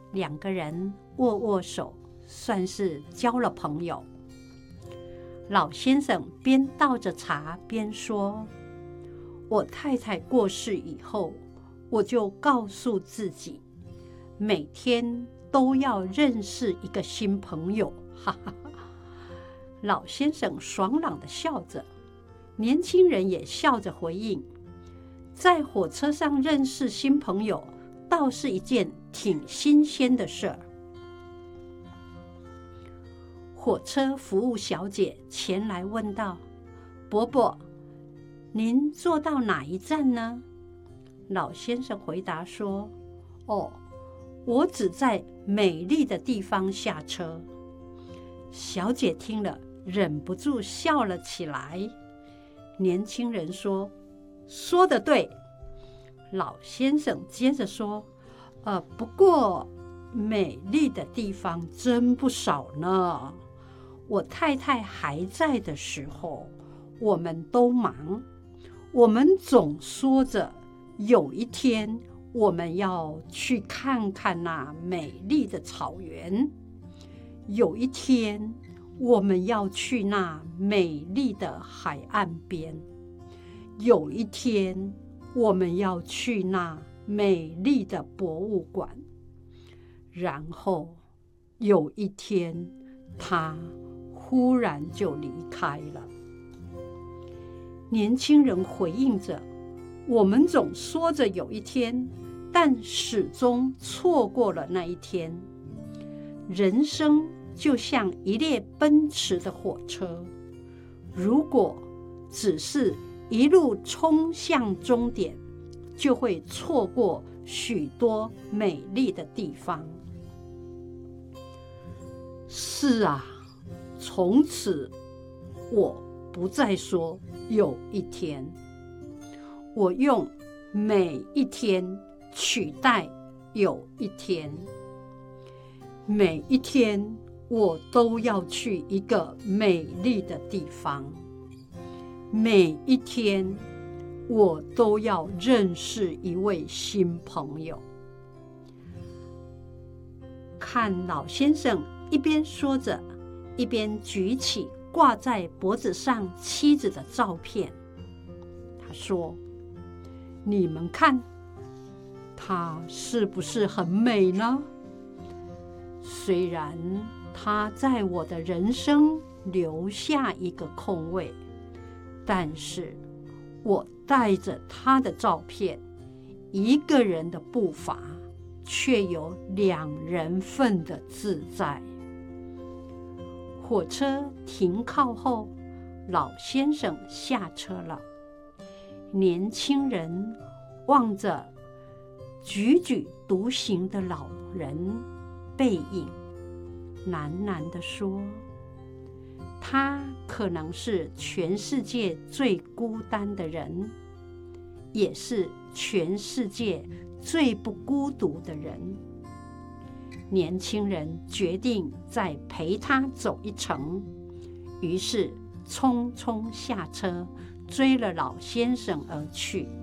两个人握握手，算是交了朋友。老先生边倒着茶边说：“我太太过世以后，我就告诉自己，每天都要认识一个新朋友。”哈哈哈。老先生爽朗地笑着，年轻人也笑着回应：“在火车上认识新朋友，倒是一件挺新鲜的事儿。”火车服务小姐前来问道：“伯伯，您坐到哪一站呢？”老先生回答说：“哦，我只在美丽的地方下车。”小姐听了，忍不住笑了起来。年轻人说：“说得对。”老先生接着说：“不过美丽的地方真不少呢。我太太还在的时候，我们都忙，我们总说着有一天我们要去看看那美丽的草原，有一天我们要去那美丽的海岸边，有一天我们要去那美丽的博物馆，然后有一天他忽然就离开了。”年轻人回应着：“我们总说着有一天，但始终错过了那一天。人生就像一列奔驰的火车，如果只是一路冲向终点，就会错过许多美丽的地方。”是啊，从此我不再说有一天，我用每一天取代有一天。每一天我都要去一个美丽的地方，每一天我都要认识一位新朋友。看老先生一边说着，一边举起挂在脖子上妻子的照片。他说：“你们看，她是不是很美呢？虽然她在我的人生留下一个空位，但是我带着她的照片，一个人的步伐却有2人份的自在。”火车停靠后，老先生下车了。年轻人望着踽踽独行的老人背影，喃喃地说：“他可能是全世界最孤单的人，也是全世界最不孤独的人。”年轻人决定再陪他走一程，于是匆匆下车，追了老先生而去。